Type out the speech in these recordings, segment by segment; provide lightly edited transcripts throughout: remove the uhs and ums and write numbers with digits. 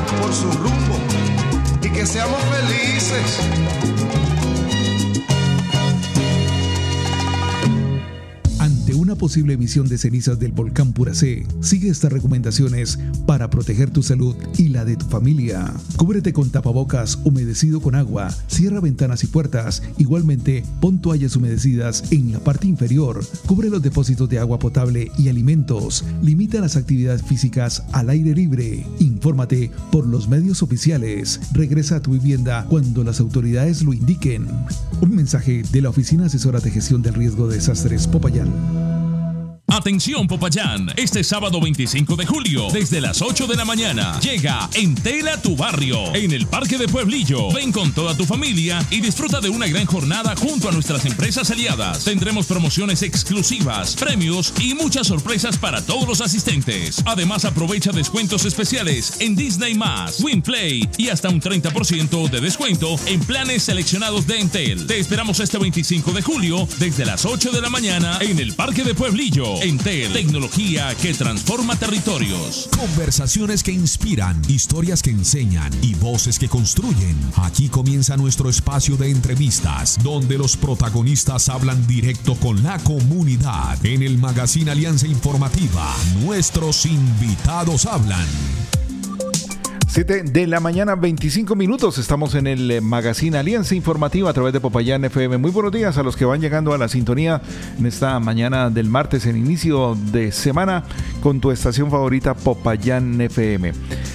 por su rumbo y que seamos felices. Ante una posible emisión de cenizas del volcán Puracé, sigue estas recomendaciones para proteger tu salud y la de tu familia. Cúbrete con tapabocas humedecido con agua, cierra ventanas y puertas. Igualmente, pon toallas humedecidas en la parte inferior. Cubre los depósitos de agua potable y alimentos. Limita las actividades físicas al aire libre. Infórmate por los medios oficiales. Regresa a tu vivienda cuando las autoridades lo indiquen. Un mensaje de la Oficina Asesora de Gestión del Riesgo de Desastres Popayán. Atención Popayán, este sábado 25 de julio, desde las 8 de la mañana, llega Entel a tu barrio, en el Parque de Pueblillo. Ven con toda tu familia y disfruta de una gran jornada junto a nuestras empresas aliadas. Tendremos promociones exclusivas, premios y muchas sorpresas para todos los asistentes. Además, aprovecha descuentos especiales en Disney+, WinPlay y hasta un 30% de descuento en planes seleccionados de Entel. Te esperamos este 25 de julio, desde las 8 de la mañana, en el Parque de Pueblillo. Entel, tecnología que transforma territorios. Conversaciones que inspiran, historias que enseñan y voces que construyen. Aquí comienza nuestro espacio de entrevistas, donde los protagonistas hablan directo con la comunidad. En el Magazine Alianza Informativa, nuestros invitados hablan. 7 de la mañana, 25 minutos. Estamos en el Magazine Alianza Informativa a través de Popayán FM. Muy buenos días a los que van llegando a la sintonía en esta mañana del martes, en inicio de semana, con tu estación favorita Popayán FM.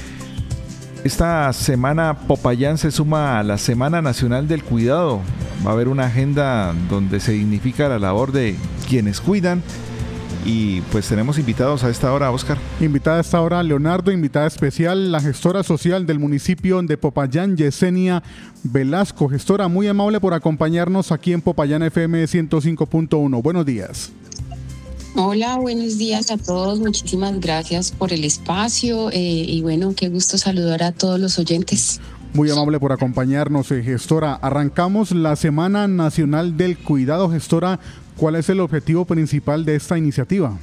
Esta semana Popayán se suma a la Semana Nacional del Cuidado. Va a haber una agenda donde se dignifica la labor de quienes cuidan. Y pues tenemos invitados a esta hora, Oscar. Invitada a esta hora, Leonardo, invitada especial, la gestora social del municipio de Popayán, Yesenia Velasco. Gestora, muy amable por acompañarnos aquí en Popayán FM 105.1. Buenos días. Hola, buenos días a todos. Muchísimas gracias por el espacio y bueno, qué gusto saludar a todos los oyentes. Muy amable por acompañarnos, gestora. Arrancamos la Semana Nacional del Cuidado. Gestora, ¿cuál es el objetivo principal de esta iniciativa?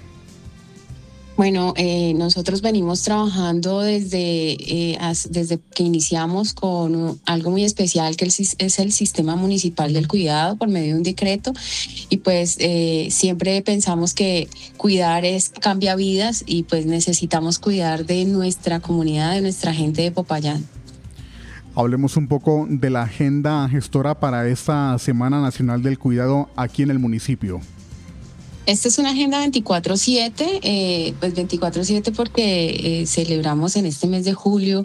Bueno, nosotros venimos trabajando desde que iniciamos con algo muy especial que es el Sistema Municipal del Cuidado por medio de un decreto y pues siempre pensamos que cuidar cambia vidas y pues necesitamos cuidar de nuestra comunidad, de nuestra gente de Popayán. Hablemos un poco de la agenda, gestora, para esta Semana Nacional del Cuidado aquí en el municipio. Esta es una agenda 24/7, pues 24/7 porque celebramos en este mes de julio,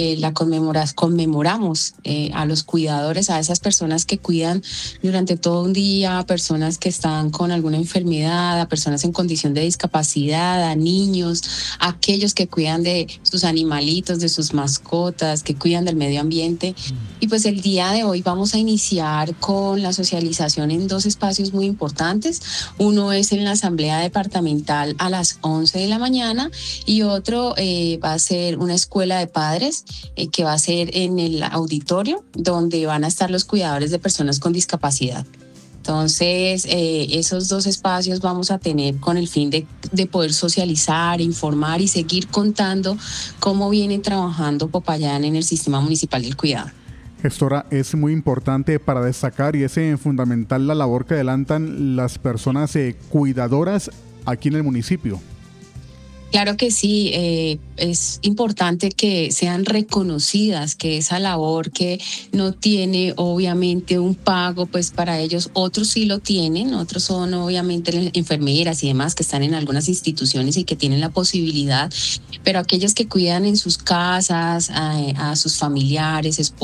conmemoramos a los cuidadores, a esas personas que cuidan durante todo un día, a personas que están con alguna enfermedad, a personas en condición de discapacidad, a niños, a aquellos que cuidan de sus animalitos, de sus mascotas, que cuidan del medio ambiente. Y pues el día de hoy vamos a iniciar con la socialización en dos espacios muy importantes. Uno es en la Asamblea Departamental a las 11 de la mañana y otro va a ser una escuela de padres que va a ser en el auditorio donde van a estar los cuidadores de personas con discapacidad. Entonces, esos dos espacios vamos a tener con el fin de poder socializar, informar y seguir contando cómo viene trabajando Popayán en el Sistema Municipal del Cuidado. Gestora, es muy importante para destacar y es fundamental la labor que adelantan las personas cuidadoras aquí en el municipio. Claro que sí, es importante que sean reconocidas, que esa labor que no tiene obviamente un pago, pues para ellos otros sí lo tienen, otros son obviamente enfermeras y demás que están en algunas instituciones y que tienen la posibilidad, pero aquellos que cuidan en sus casas, a sus familiares,